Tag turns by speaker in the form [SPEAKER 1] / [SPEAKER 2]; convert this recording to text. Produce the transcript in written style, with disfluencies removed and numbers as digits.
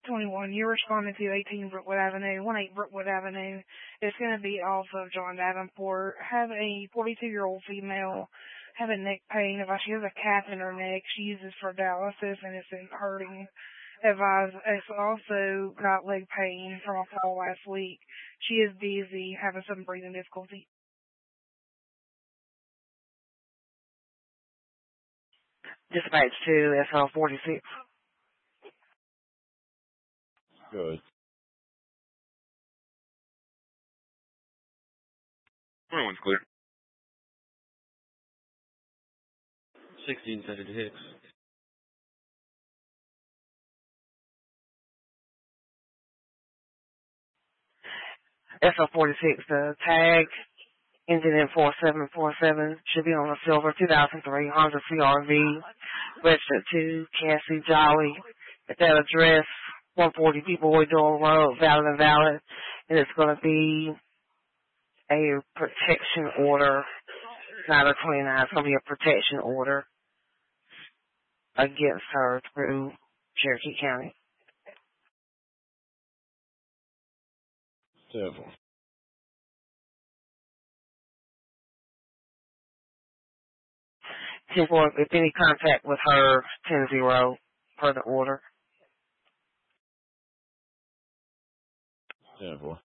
[SPEAKER 1] 21. You're responding to 18 Brookwood Avenue, 18 Brookwood Avenue. It's going to be off of John Davenport. Have a 42-year-old female have a neck pain. She has a cath in her neck she uses for dialysis, and it's been hurting. It's also got leg pain from a fall last week. She is dizzy, having some breathing difficulty. Dispatch to SL46.
[SPEAKER 2] Good.
[SPEAKER 3] Everyone's clear.
[SPEAKER 4] 1676.
[SPEAKER 1] SL46, the tag ending in 4747 should be on a silver 2003 Honda CRV, registered to Cassie Jolly at that address, 140 People Door Road, valid, and it's going to be a protection order, not a 29, it's going to be a protection order against her through Cherokee County.
[SPEAKER 2] Simple.
[SPEAKER 1] If any contact with her, 10-0 per the order.
[SPEAKER 2] Simple.